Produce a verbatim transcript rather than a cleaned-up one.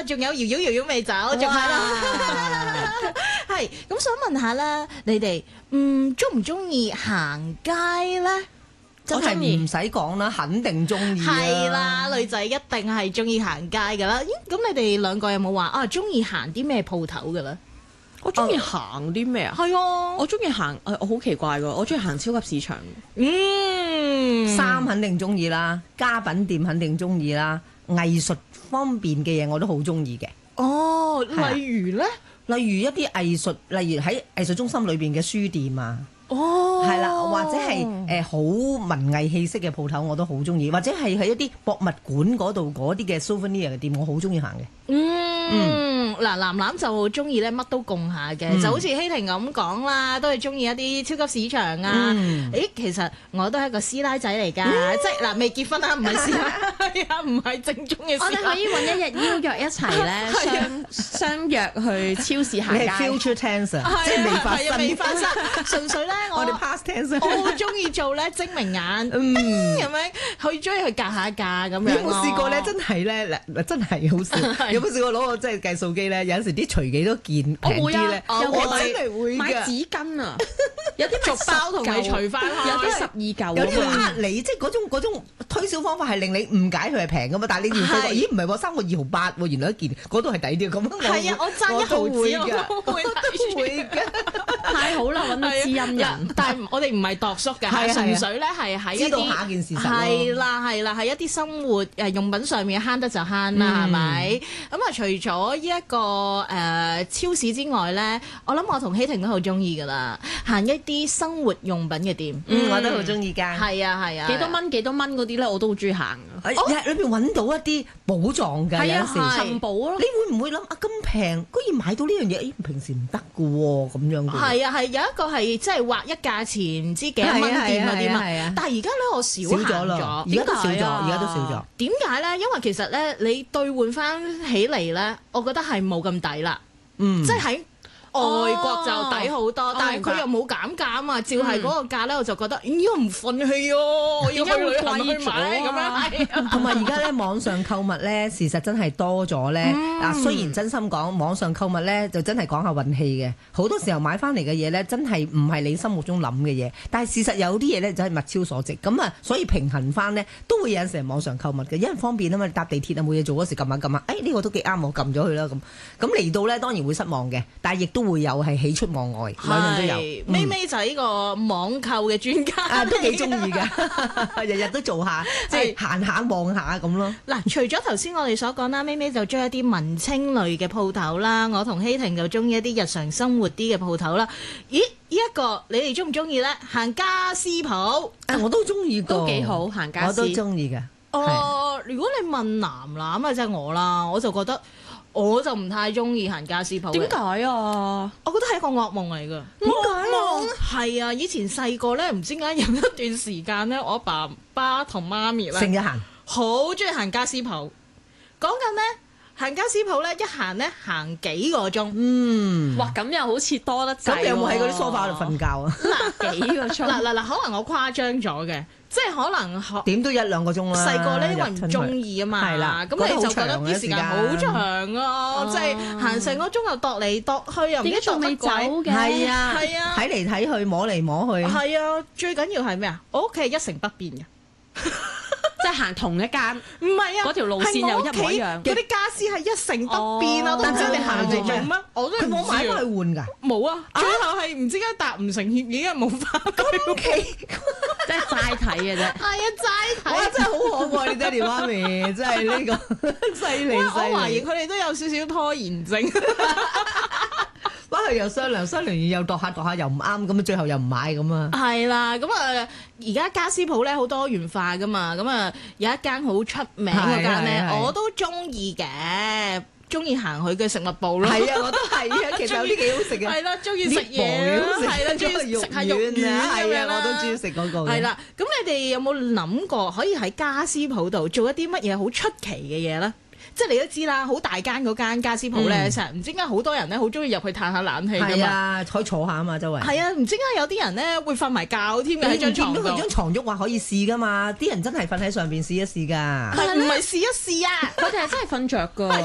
仲有瑤瑤瑤瑤未走，仲喺度。係咁想問下啦，你哋嗯中唔中意行街咧？ 真係唔使講啦，肯定中意啦。 係啦，女仔一定係中意行街㗎啦。咦，咁你哋兩個有冇話啊中意行啲咩鋪頭㗎咧？ 我中意行啲咩啊？ 係啊， 我中意行，誒我好奇怪㗎，我中意行超級市場。 嗯， 衫肯定中意啦，家品店肯定中意啦，藝術方面嘅嘢我都好中意嘅。 哦，例如咧？ 例如一啲藝術，例如喺藝術中心裏邊嘅書店啊。 哦， 係啦，或者係誒好文藝氣息嘅鋪頭，我都好中意。或者係喺一啲博物館嗰度嗰啲嘅 souvenir 嘅店，我好中意行嘅。 嗯，嗱、嗯，藍藍就中意咧乜都共下嘅，嗯、就好似希婷咁講啦，都係中意一啲超級市場啊。嗯、誒，其實我都係一個師奶仔嚟㗎，嗯、即係嗱未結婚啊，唔係師奶，係啊，唔係正宗嘅師奶。 我哋可以揾一日邀約一齊咧，相相約去超市行街。 你係 future tense 啊，即係未發生， 未發生，純粹咧我我哋 past tense。 我好中意做咧精明眼，嗯，咁樣去中意去格下價咁樣。 有冇試過咧？真係咧，嗱，真係好笑。有冇試過攞個即係計數機咧？有陣時啲隨記都見平啲咧。 我真係會買紙巾啊！有啲逐包同你除翻開， 有啲十二嚿， 有啲呃你，即係嗰種嗰種推銷方法係令你誤解佢係平噶嘛。但係你原來咦唔係喎，三個二毫八喎，原來一件嗰度係抵啲咁。 係啊，我爭一毫子㗎， 我都會嘅。 太好啦，揾到知音人。 但係我哋唔係度縮㗎，純粹咧係喺一啲知道下件事實咯。 係啦係啦，係一啲生活誒用品上面慳得就慳啦，係咪？咁啊，除咗呢一個誒超市之外咧，我諗我同希婷都好中意㗎啦，行一啲生活用品嘅店， 嗯，我都好中意㗎。 係啊係啊， 幾多蚊幾多蚊嗰啲咧，我都好中意行。 喺裏邊揾到一啲寶藏㗎，有時尋寶咯。 你會唔會諗啊？咁平，居然買到呢樣嘢，咦？平時唔得㗎喎，咁樣嘅。 係啊係，有一個係即係劃一價錢，唔知幾多蚊店嗰啲嘛。但係而家咧，我少行咗， 而家都少咗，而家都少咗。 點解咧？因為其實咧，你兌換翻起嚟咧，我覺得係冇咁抵啦。嗯，即係喺外國就抵好多，哦、但係佢又冇減價啊！照係嗰個價咧，嗯、我就覺得咦，我唔憤氣啊！我要去旅行去買咁樣。 同埋而家咧網上購物咧，事實真係多咗咧。嗱、嗯，雖然真心講網上購物咧，就真係講下運氣嘅。好多時候買翻嚟嘅嘢咧，真係唔係你心目中諗嘅嘢。但係事實有啲嘢咧，就係物超所值。咁啊，所以平衡翻咧，都會有陣時係網上購物嘅，因為方便啊嘛。搭地鐵啊，冇嘢做嗰時撳下撳下，誒呢、呢個都幾啱我撳咗佢啦咁。咁嚟到咧，當然會失望嘅，但係亦都會有係喜出望外，兩樣都有。 咪咪就係呢個網購嘅專家， 啊都幾中意㗎，日日都做下，即係行下望下咁咯。 嗱，除咗頭先我哋所講啦，咪咪就中意一啲文青類嘅鋪頭啦，我同希婷就中意一啲日常生活啲嘅鋪頭啦。咦，呢一個你哋中唔中意咧？行家私鋪， 啊我都中意， 都幾好行家私， 我都中意㗎。 哦，如果你問藍藍啊，即係我啦，我就覺得。我就唔太中意行家私鋪。 點解啊？ 我覺得係一個噩夢嚟㗎。 點解啊？ 係啊，以前細個咧，唔知點解有一段時間咧，我爸爸同媽咪咧， 成日行， 好中意行家私鋪。講緊咧，行家私鋪咧，一行咧行幾個鐘。 嗯， 哇，咁又好似多得滯。 咁你有冇喺嗰啲梳化度瞓覺啊？ 嗱，幾個鐘？嗱嗱嗱，可能我誇張咗嘅。即係可能學點都一兩個鐘啦。 細個咧，因為唔中意啊嘛， 係啦， 咁你就覺得啲時間好長啊，即係行成個鐘又踱嚟踱去，又唔知做乜鬼。 係啊， 係啊， 睇嚟睇去，摸嚟摸去。 係啊，最緊要係咩啊？我屋企係一成不變嘅。 即係行同一間， 唔係啊， 嗰條路線又一模一樣。 嗰啲家私係一成不變啊，都唔知你行嚟做乜。我都佢冇買翻去換㗎。 冇啊，最後係唔知點解達唔成協議，已經冇翻屋企。 即係齋睇嘅啫。 係啊，齋睇。 哇！真係好可愛，你爹哋媽咪真係呢個犀利犀利。 我懷疑佢哋都有少少拖延症。 翻去又商量商量完又度下度下又唔啱，咁啊最後又唔買咁啊。 係啦，咁啊而家家私鋪咧好多元化噶嘛，咁啊有一間好出名嗰間咧，我都中意嘅，中意行佢嘅食物部咯。 係啊，我都係啊，其實有啲幾好食嘅。 係啦，中意食嘢，係啦，中意食下肉丸啊， 係啊，我都中意食嗰個。 係啦，咁你哋有冇諗過可以喺家私鋪度做一啲乜嘢好出奇嘅嘢咧？即係你都知啦，好大間嗰間家私鋪咧，成日唔知點解好多人咧好中意入去嘆下冷氣㗎嘛。 係啊，可以坐下啊嘛，周圍。係啊，唔知點解有啲人咧會瞓埋覺添嘅喺張床度。 佢張床褥話可以試㗎嘛，啲人真係瞓喺上邊試一試㗎。 係唔係試一試啊？ 佢哋係真係瞓着㗎。